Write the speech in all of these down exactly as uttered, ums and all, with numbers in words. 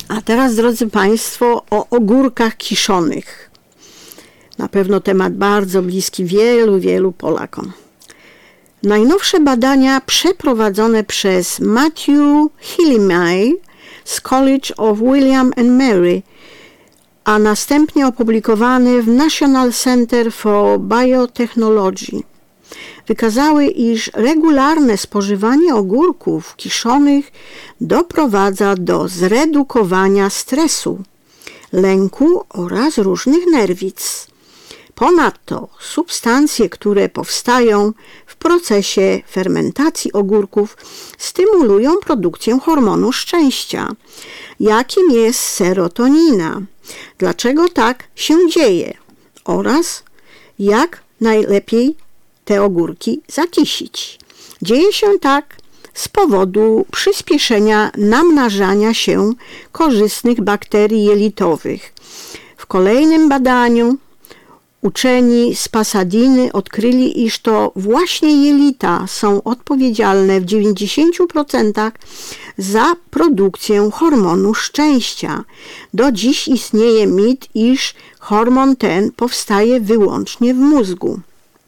A teraz, drodzy Państwo, o ogórkach kiszonych. Na pewno temat bardzo bliski wielu, wielu Polakom. Najnowsze badania przeprowadzone przez Matthew Hillimay z College of William and Mary, a następnie opublikowane w National Center for Biotechnology, wykazały, iż regularne spożywanie ogórków kiszonych doprowadza do zredukowania stresu, lęku oraz różnych nerwic. Ponadto substancje, które powstają w procesie fermentacji ogórków, stymulują produkcję hormonu szczęścia, jakim jest serotonina. Dlaczego tak się dzieje oraz jak najlepiej te ogórki zakisić? Dzieje się tak z powodu przyspieszenia namnażania się korzystnych bakterii jelitowych. W kolejnym badaniu uczeni z Pasadeny odkryli, iż to właśnie jelita są odpowiedzialne w dziewięćdziesięciu procentach za produkcję hormonu szczęścia. Do dziś istnieje mit, iż hormon ten powstaje wyłącznie w mózgu.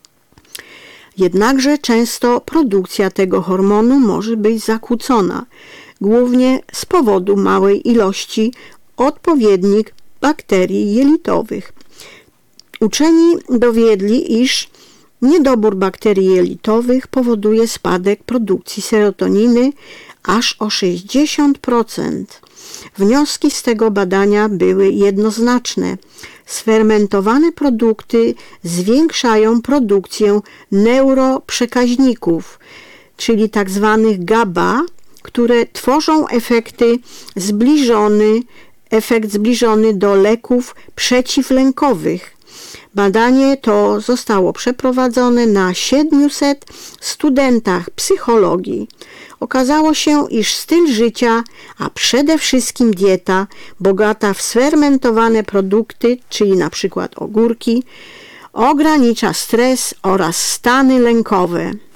Jednakże często produkcja tego hormonu może być zakłócona, głównie z powodu małej ilości odpowiednich bakterii jelitowych. Uczeni dowiedli, iż niedobór bakterii jelitowych powoduje spadek produkcji serotoniny aż o sześćdziesiąt procent. Wnioski z tego badania były jednoznaczne. Sfermentowane produkty zwiększają produkcję neuroprzekaźników, czyli tzw. GABA, które tworzą efekty zbliżony, efekt zbliżony do leków przeciwlękowych. Badanie to zostało przeprowadzone na siedmiuset studentach psychologii. Okazało się, iż styl życia, a przede wszystkim dieta bogata w sfermentowane produkty, czyli na przykład ogórki, ogranicza stres oraz stany lękowe.